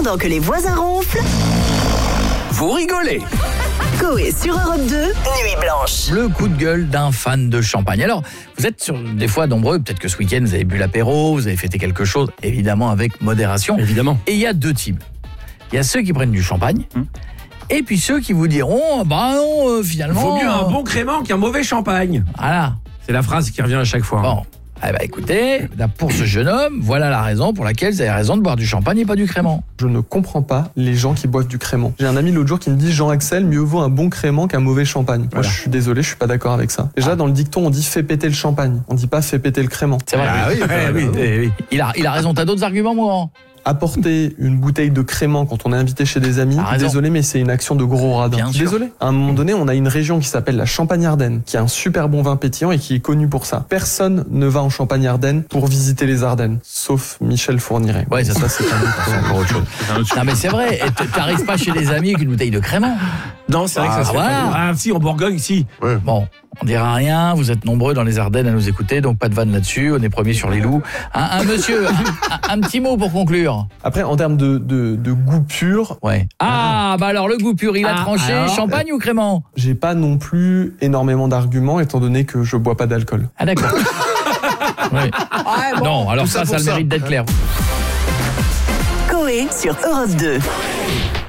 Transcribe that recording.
Pendant que les voisins ronflent, Vous rigolez. Coé sur Europe 2, Nuit Blanche. Le coup de gueule d'un fan de champagne. Alors, vous êtes des fois nombreux, peut-être que ce week-end, vous avez bu l'apéro, vous avez fêté quelque chose, évidemment avec modération. Évidemment. Et il y a deux types. Il y a ceux qui prennent du champagne, et puis ceux qui vous diront, bah non, finalement... Vaut mieux un bon crément qu'un mauvais champagne. Voilà. C'est la phrase qui revient à chaque fois. Bon, eh ben écoutez, là, pour ce jeune homme, voilà la raison pour laquelle vous avez raison de boire du champagne et pas du crément. Je ne comprends pas les gens qui boivent du crément. J'ai un ami l'autre jour qui me dit Jean-Axel, mieux vaut un bon crément qu'un mauvais champagne. Moi, je suis désolé, je suis pas d'accord avec ça. Déjà, dans le dicton, on dit fais péter le champagne. On dit pas fais péter le crément. C'est vrai. Ah oui. Il a raison, t'as d'autres arguments, moi. Apporter une bouteille de crément quand on est invité chez des amis, T'as raison. désolé, mais c'est une action de gros radin. Bien sûr. Désolé. À un moment donné, on a une région qui s'appelle la Champagne-Ardenne, qui a un super bon vin pétillant et qui est connue pour ça. Personne ne va en Champagne-Ardenne pour visiter les Ardennes, sauf Michel Fourniret. Ouais, ça c'est encore autre chose. Non mais c'est vrai, et t'arrives pas chez des amis avec une bouteille de crément. Non, c'est vrai que ça serait voilà. pas- Ah si, en Bourgogne, si. Bon, on dira rien, vous êtes nombreux dans les Ardennes à nous écouter, donc pas de vanne là-dessus, on est premiers sur les loups. Un monsieur, un petit mot pour conclure. Après, en termes de goût pur, Ouais. Ah, bah alors le goût pur, il a Ah, tranché, alors champagne ou crément? j'ai pas non plus énormément d'arguments étant donné que je bois pas d'alcool. Ah d'accord. Oui. Non, alors ça a le mérite d'être clair. Coé sur Europe 2.